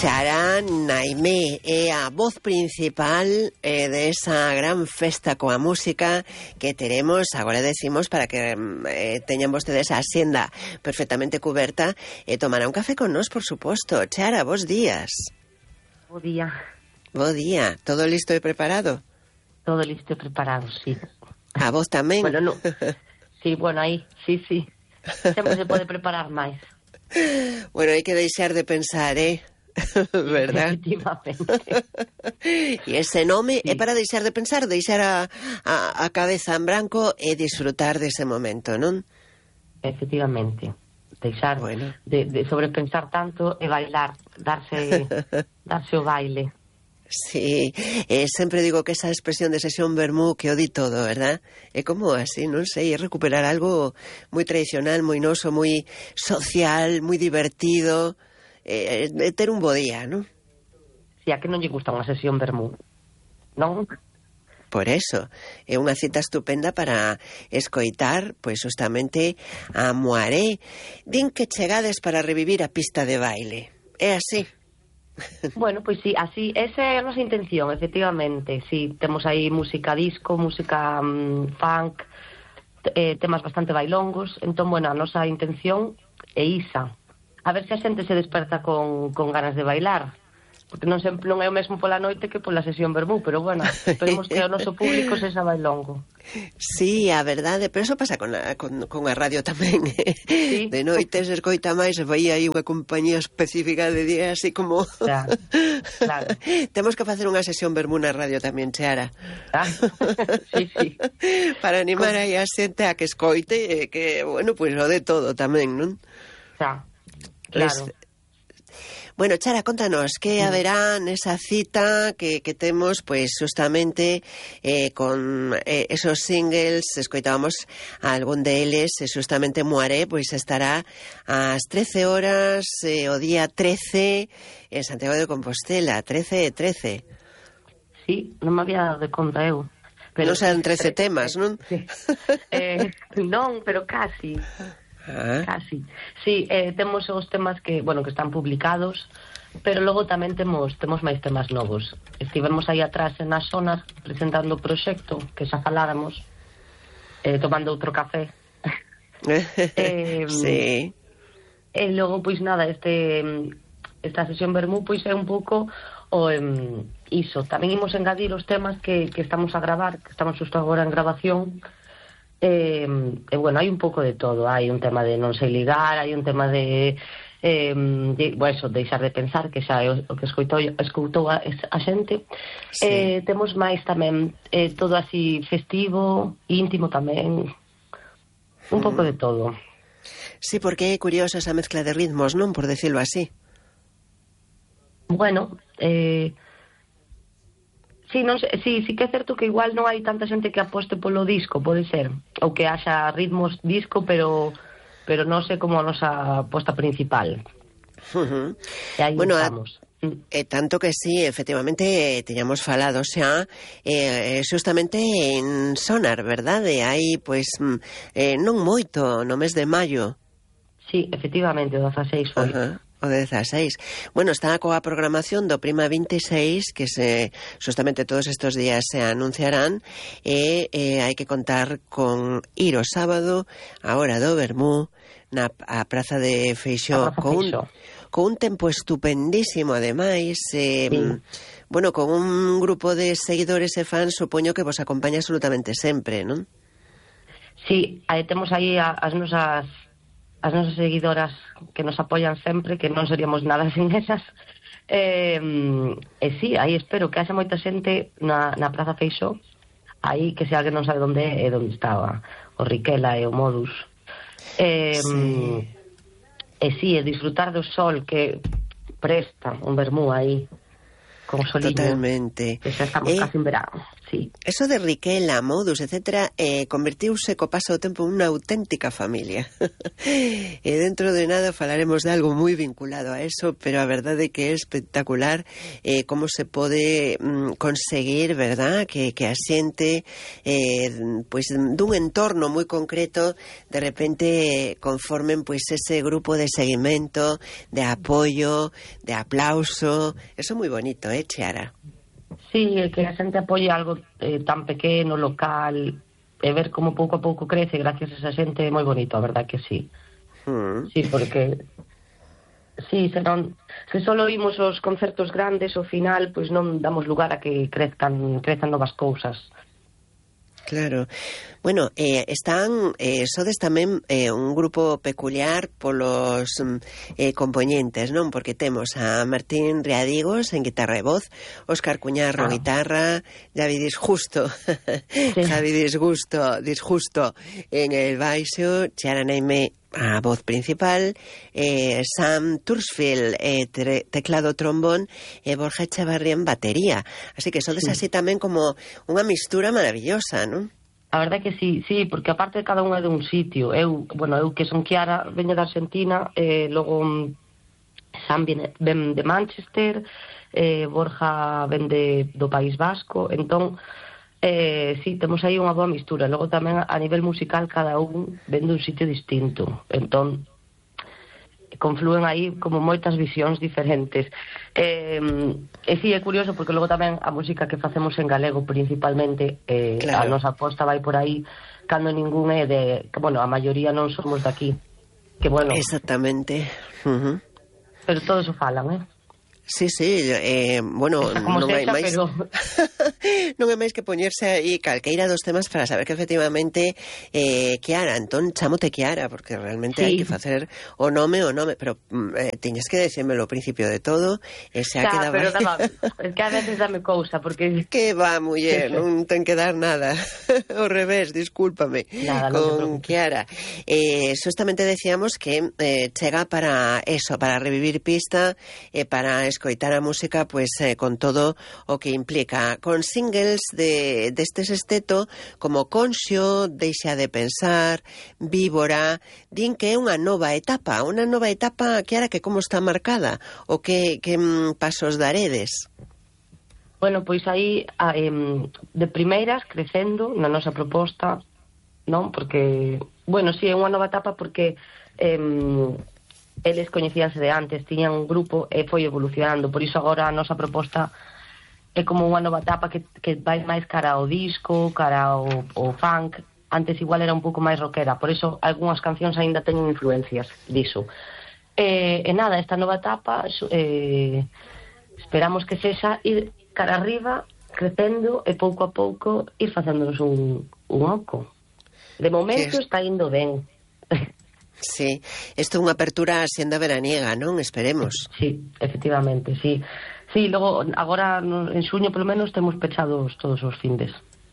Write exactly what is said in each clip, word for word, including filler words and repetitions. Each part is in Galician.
Chara Naimé é a voz principal eh, de esa gran festa coa música que teremos, agora decimos, para que eh, teñan vostedes a xenda perfectamente cuberta e eh, tomará un café con nós, por suposto. Chara, bos días. Bo día. Bo día. Todo listo e preparado? Todo listo e preparado, sí. A vos tamén? Bueno, no. Sí, bueno, aí, sí, sí. Sempre se pode preparar máis. Bueno, hai que deixar de pensar, eh? Verdad? Efectivamente. E ese nome Sí. é para deixar de pensar, deixar a, a, a cabeza en branco e disfrutar dese momento, non? Efectivamente. Deixar Bueno. de, de sobrepensar tanto e bailar, darse darse o baile. Sí, eh, sempre digo que esa expresión de sesión vermú que o di todo, verdad? É como así, non sei, é recuperar algo moi tradicional, moi noso, moi social, moi divertido, eh, eh, ter un bo día, non? Si a que non lle gusta unha sesión vermú, non? Por eso, é unha cita estupenda para escoitar, pois justamente a Moaré. Din que chegades para revivir a pista de baile. É así? Bueno, pois sí, así, esa é a nosa intención, efectivamente. Sí, temos aí música disco, música mm, funk, eh, temas bastante bailongos. Entón, bueno, a nosa intención é isa. A ver se a xente se desperta con, con ganas de bailar. Porque non sempre non é o mesmo pola noite que pola sesión vermú, pero bueno, esperemos que o noso público sexa bailongo. Sí, a verdade, pero eso pasa con a, con, con a radio tamén. Sí. De noite se escoita máis, se vai aí unha compañía específica de día, así como... Claro, claro. Temos que facer unha sesión vermú na radio tamén, Chara. Ah, sí, sí. Para animar aí a xente a que escoite e que, bueno, pois pues, o de todo tamén, non? Xa, claro. Les... Bueno, Chara, contanos, que haberá nesa cita que, que temos, pois, justamente eh, con eh, esos singles, escoitábamos algún deles, e justamente Moaré, pois estará ás trece horas, eh, o día trece, en Santiago de Compostela, trece e trece. Sí, non me había dado de conta eu. Pero non serán trece temas, non? Sí. Eh, non, pero casi. Ah. Casi. Sí, eh, temos os temas que, bueno, que están publicados, pero logo tamén temos temos máis temas novos. Estivemos aí atrás en as zonas presentando o proxecto, que xa faláramos, eh, tomando outro café. eh, Sí. E logo, pois nada, este esta sesión vermú, pois é un pouco o um, iso. Tamén imos engadir os temas que, que estamos a gravar, que estamos xusto agora en grabación. E, eh, bueno, hai un pouco de todo. Hai un tema de non sei ligar, hai un tema de, eh, de bueno, eso, deixar de pensar, que xa é o, o que escoitou, escoitou a, a xente. Sí. Eh, temos máis tamén eh, todo así festivo, íntimo tamén, un pouco de todo. Sí, porque é curiosa esa mezcla de ritmos, non? Por decirlo así. Bueno, eh Sí, non sei, sí, sí que é certo que igual non hai tanta xente que aposte polo disco, pode ser, ou que haxa ritmos disco, pero pero non sei como a nosa aposta principal. Uh-huh. E aí Bueno, estamos. E tanto que sí, efectivamente, teñamos falado xa eh, justamente en Sonar, verdade? Hai, pois, eh, non moito, no mes de maio. Sí, efectivamente, o dezaseis foi. Uh-huh. O dezaseis. Bueno, está coa programación do Prima vinte e seis, que se justamente todos estes días se anunciarán, e eh, hai que contar con ir o sábado, a hora do vermú, na a Praza de Feixó, con un, con un tempo estupendísimo, ademais, eh, sí. Bueno, con un grupo de seguidores e fans, supoño que vos acompaña absolutamente sempre, non? Sí, aí temos aí a, as nosas as nosas seguidoras que nos apoian sempre, que non seríamos nada sin esas. Eh, e sí, aí espero que haxa moita xente na, na Praza Feixó, aí que se alguén non sabe onde é, é onde estaba o Riquela e o Modus. Eh, sí. E sí, e disfrutar do sol que presta un vermú aí, con soliño. Totalmente. Que xa estamos eh... casi en verano. sí. Eso de Riquela, Modus, etcétera, eh, convertiuse co paso do tempo unha auténtica familia. E dentro de nada falaremos de algo moi vinculado a eso, pero a verdade é que é espectacular eh, como se pode mm, conseguir, verdad, que, que a xente eh, pois dun entorno moi concreto de repente conformen pois ese grupo de seguimento, de apoio, de aplauso. Eso é moi bonito, eh, Chiara? Sí, que a xente apoie algo eh, tan pequeno, local, e ver como pouco a pouco crece gracias a esa xente é moi bonito, a verdad que sí. Mm. Sí, porque sí, se non se solo vimos os concertos grandes, ao final pois non damos lugar a que crezcan, crezan novas cousas. Claro. Bueno, eh, están, eh, sodes tamén eh, un grupo peculiar polos eh, componentes, non? Porque temos a Martín Riadigos en guitarra e voz, Óscar Cuñarro en ah. guitarra, Javi Disjusto, sí. Javi Disgusto, Disjusto en el baixo, Chiara Neime a voz principal, eh, Sam Tursfield eh, tre, teclado trombón e Borja Echavarría en batería. Así que sodes sí. así tamén como unha mistura maravillosa, non? A verdade que sí, sí, porque aparte cada unha é de un sitio. Eu, bueno, eu que son Chiara, veño da Argentina, eh, logo Sam ven, ven de Manchester, eh, Borja ven de, do País Vasco, entón Eh, sí, temos aí unha boa mistura. Logo tamén a nivel musical cada un ven dun sitio distinto. Entón, conflúen aí como moitas visións diferentes. Eh, e sí, é curioso porque logo tamén a música que facemos en galego principalmente, eh, claro. A nosa aposta vai por aí cando ningún é de... Que, bueno, a maioría non somos daqui. Que bueno... Exactamente. Uh-huh. Pero todos o falan, eh? Sí, sí, eh, bueno, non hai máis pero... non hai máis que poñerse aí calqueira dos temas para saber que efectivamente eh, Chiara, entón chamote Chiara, porque realmente sí. hai que facer o nome o nome, pero eh, tiñes que decírmelo ao principio de todo e xa xa, quedaba... pero daba, es que a veces dame cousa, porque... Que va, muller, non ten que dar nada ao revés, discúlpame, nada, con Chiara. Eh, justamente decíamos que eh, chega para eso, para revivir pista e eh, para escoitar a música pois eh, con todo o que implica, con singles de destes esteto como Conxo, Deixa de pensar, Víbora, din que é unha nova etapa, unha nova etapa que ara que como está marcada, o que, que mm, pasos daredes? Bueno, pois aí a, em, de primeiras crecendo na nosa proposta, non? Porque, bueno, si sí, é unha nova etapa porque em, eles coñecíanse de antes, tiñan un grupo e foi evolucionando, por iso agora a nosa proposta é como unha nova etapa que, que vai máis cara ao disco, cara ao, ao funk. Antes igual era un pouco máis rockera, por iso algunhas cancións aínda teñen influencias diso. E, e nada, esta nova etapa eh, esperamos que sexa ir cara arriba, crecendo e pouco a pouco ir facéndonos un, un oco. De momento es... está indo ben. Sí, isto é unha apertura senda veraniega, non? Esperemos. Sí, efectivamente, sí. Sí, logo, agora en xuño polo menos temos pechados todos os findes.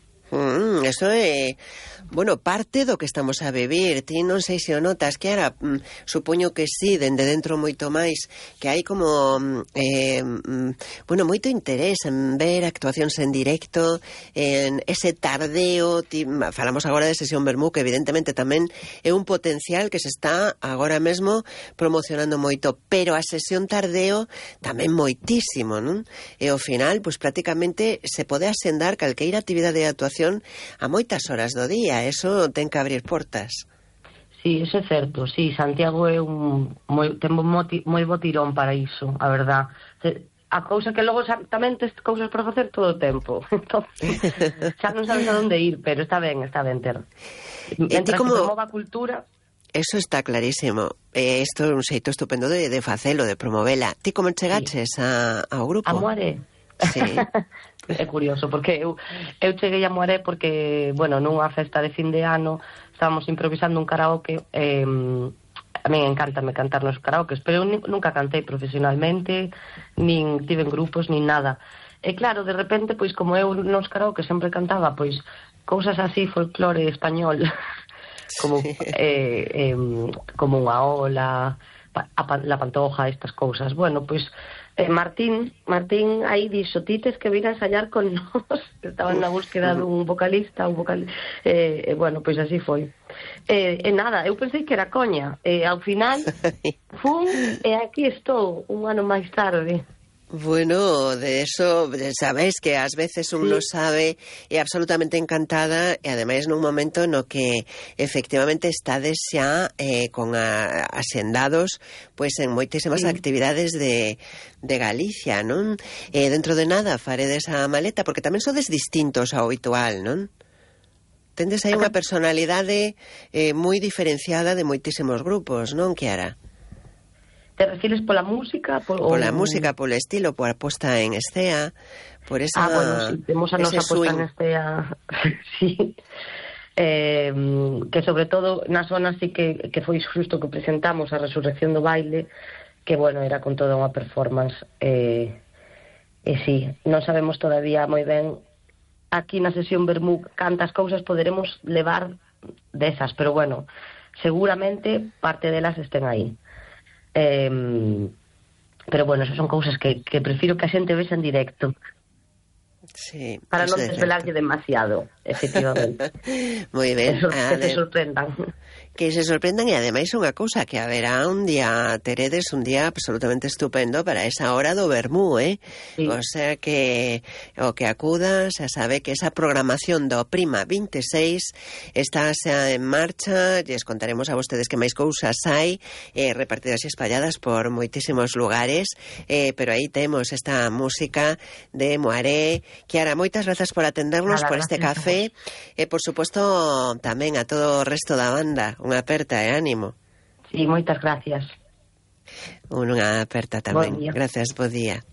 Mm, eso é, bueno, parte do que estamos a vivir. Ti non sei se o notas, que ara mm, supoño que sí, dende dentro moito máis, que hai como eh, mm, bueno, moito interés en ver actuacións en directo, en ese tardeo. Ti, falamos agora de Sesión Vermú, que evidentemente tamén é un potencial que se está agora mesmo promocionando moito, pero a sesión tardeo tamén moitísimo, non? E ao final, pois prácticamente se pode asendar calqueira actividade de actuación a moitas horas do día, eso ten que abrir portas. Sí, eso é certo, sí, Santiago é un moi, ten moi, moi bo tirón para iso, a verdad. A cousa que logo tamén tes cousas para facer todo o tempo. Entón, xa non sabes a onde ir, pero está ben, está ben ter. Mentras como... que promova a cultura... Eso está clarísimo. Eh, isto é un xeito estupendo de, de facelo, de promovela. Ti como chegaches sí. a, ao grupo? A Moaré. Sí. É curioso, porque eu, eu cheguei a Moaré porque, bueno, nunha festa de fin de ano estábamos improvisando un karaoke. eh, a mí encántame cantar nos karaokes, pero eu nunca cantei profesionalmente, nin tive grupos, nin nada. E claro, de repente, pois como eu nos karaokes sempre cantaba, pois cousas así, folclore español, como, sí. eh, eh, como unha ola, a, la Pantoja, estas cousas. Bueno, pois eh, Martín, Martín aí dixo, ti tes que vir a ensayar con nós, estaban na búsqueda dun vocalista, un vocal... eh, eh, bueno, pois así foi. E eh, eh, nada, eu pensei que era coña, e eh, ao final fun, e aquí estou, un ano máis tarde. Bueno, de eso, sabéis que ás veces un sí. non sabe, é absolutamente encantada e ademais nun momento no que efectivamente estades xa eh, con a, asendados pois en moitísimas sí. actividades de, de Galicia, non? E dentro de nada faredes a maleta, porque tamén sodes distintos ao habitual, non? Tendes aí unha personalidade eh, moi diferenciada de moitísimos grupos, non, Kiara? Te refires pola música? Por, pola o... música, polo estilo, por a posta en escea, por esa... Ah, bueno, sí, temos a nosa posta en estea, sí. Eh, que sobre todo na zona sí que, que foi xusto que presentamos a Resurrección do Baile, que, bueno, era con toda unha performance. Eh, e sí, non sabemos todavía moi ben aquí na sesión Vermú cantas cousas poderemos levar desas, pero, bueno, seguramente parte delas estén aí. Eh, pero bueno, eso son cousas que, que prefiro que a xente vexa en directo. Sí, para non desvelarlle demasiado, efectivamente. Moi ben. Que, que se sorprendan. Que se sorprendan e ademais unha cousa, que haberá un día, teredes un día absolutamente estupendo para esa hora do Vermú, eh? Sí. O sea que o que acuda xa sabe que esa programación do Prima vinte e seis está xa en marcha, lles contaremos a vostedes que máis cousas hai eh, repartidas e espalladas por moitísimos lugares, eh, pero aí temos esta música de Moaré. Kiara, moitas grazas por atendernos, Nada, por este café e, por suposto, tamén a todo o resto da banda. Unha aperta e ánimo. Sí, moitas gracias. Unha aperta tamén. Gracias, bo día.